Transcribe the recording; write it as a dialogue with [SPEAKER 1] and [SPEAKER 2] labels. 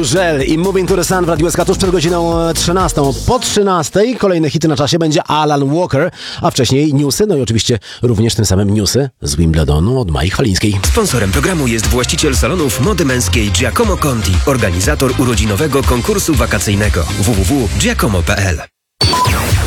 [SPEAKER 1] Żel i Moving to the Sun w Radiu SK tuż przed godziną 13. Po 13 kolejne hity na czasie będzie Alan Walker, a wcześniej newsy, no i oczywiście również tym samym newsy z Wimbledonu od Mai Chwalińskiej.
[SPEAKER 2] Sponsorem programu jest właściciel salonów mody męskiej Giacomo Conti, organizator urodzinowego konkursu wakacyjnego www.giacomo.pl.